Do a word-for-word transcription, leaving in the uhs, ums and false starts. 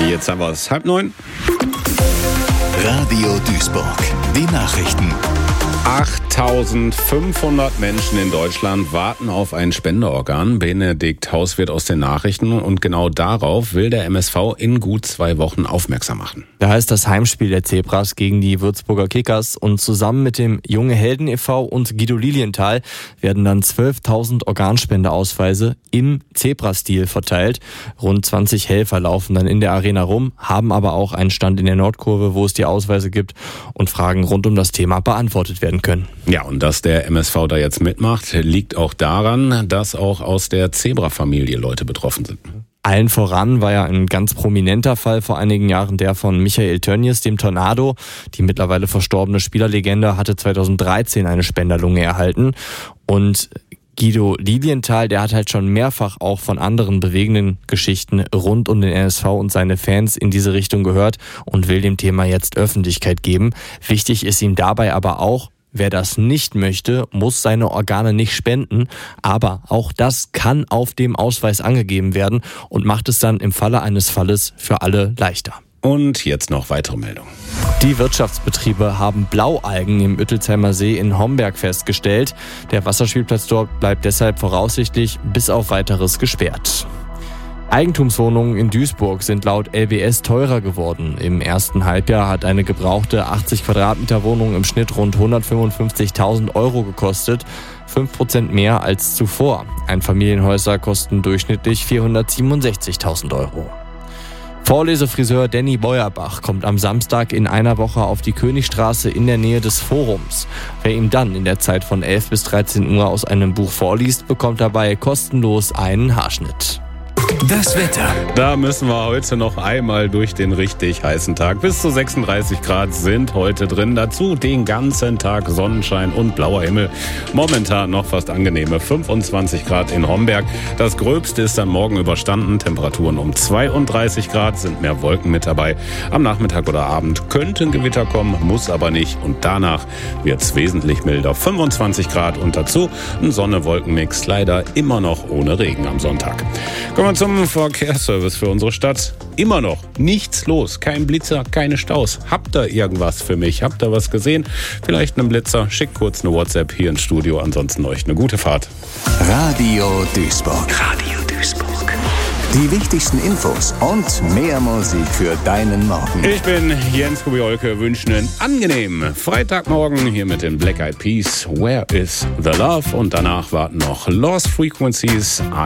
Jetzt haben wir es halb neun. Radio Duisburg, die Nachrichten. achttausendfünfhundert Menschen in Deutschland warten auf ein Spenderorgan. Benedikt Haus wird aus den Nachrichten und genau darauf will der M S V in gut zwei Wochen aufmerksam machen. Da ist das Heimspiel der Zebras gegen die Würzburger Kickers und zusammen mit dem Junge Helden e V und Guido Lilienthal werden dann zwölftausend Organspendeausweise im Zebrastil verteilt. Rund zwanzig Helfer laufen dann in der Arena rum, haben aber auch einen Stand in der Nordkurve, wo es die Ausweise gibt und Fragen rund um das Thema beantwortet werden können. Ja, und dass der M S V da jetzt mitmacht, liegt auch daran, dass auch aus der Zebra-Familie Leute betroffen sind. Allen voran war ja ein ganz prominenter Fall vor einigen Jahren der von Michael Tönnies, dem Tornado. Die mittlerweile verstorbene Spielerlegende hatte zweitausenddreizehn eine Spenderlunge erhalten. Und Guido Lilienthal, der hat halt schon mehrfach auch von anderen bewegenden Geschichten rund um den M S V und seine Fans in diese Richtung gehört und will dem Thema jetzt Öffentlichkeit geben. Wichtig ist ihm dabei aber auch, wer das nicht möchte, muss seine Organe nicht spenden, aber auch das kann auf dem Ausweis angegeben werden und macht es dann im Falle eines Falles für alle leichter. Und jetzt noch weitere Meldungen. Die Wirtschaftsbetriebe haben Blaualgen im Üttelsheimer See in Homberg festgestellt. Der Wasserspielplatz dort bleibt deshalb voraussichtlich bis auf Weiteres gesperrt. Eigentumswohnungen in Duisburg sind laut L B S teurer geworden. Im ersten Halbjahr hat eine gebrauchte achtzig Quadratmeter Wohnung im Schnitt rund hundertfünfundfünfzigtausend Euro gekostet. fünf Prozent mehr als zuvor. Einfamilienhäuser kosten durchschnittlich vierhundertsiebenundsechzigtausend Euro. Vorlesefriseur Danny Beuerbach kommt am Samstag in einer Woche auf die Königstraße in der Nähe des Forums. Wer ihm dann in der Zeit von elf bis dreizehn Uhr aus einem Buch vorliest, bekommt dabei kostenlos einen Haarschnitt. Das Wetter. Da müssen wir heute noch einmal durch den richtig heißen Tag. Bis zu sechsunddreißig Grad sind heute drin. Dazu den ganzen Tag Sonnenschein und blauer Himmel. Momentan noch fast angenehme fünfundzwanzig Grad in Homberg. Das Gröbste ist dann morgen überstanden. Temperaturen um zweiunddreißig Grad, sind mehr Wolken mit dabei. Am Nachmittag oder Abend könnten Gewitter kommen, muss aber nicht. Und danach wird es wesentlich milder. fünfundzwanzig Grad und dazu ein Sonne-Wolken-Mix. Leider immer noch ohne Regen am Sonntag. Kommen wir zum Verkehrsservice für unsere Stadt. Immer noch nichts los. Kein Blitzer, keine Staus. Habt ihr irgendwas für mich? Habt ihr was gesehen? Vielleicht einen Blitzer? Schickt kurz eine WhatsApp hier ins Studio. Ansonsten euch eine gute Fahrt. Radio Duisburg. Radio Duisburg. Die wichtigsten Infos und mehr Musik für deinen Morgen. Ich bin Jens Kubiolke, wünsche einen angenehmen Freitagmorgen hier mit den Black Eyed Peas. Where is the Love? Und danach warten noch Lost Frequencies.